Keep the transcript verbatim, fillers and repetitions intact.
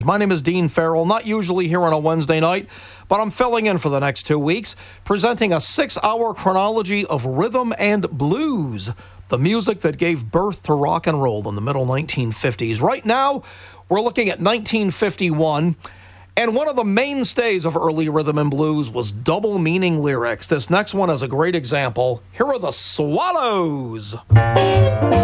My name is Dean Farrell, not usually here on a Wednesday night, but I'm filling in for the next two weeks, presenting a six-hour chronology of rhythm and blues, the music that gave birth to rock and roll in the middle nineteen fifties. Right now, we're looking at nineteen fifty-one, and one of the mainstays of early rhythm and blues was double-meaning lyrics. This next one is a great example. Here are the Swallows.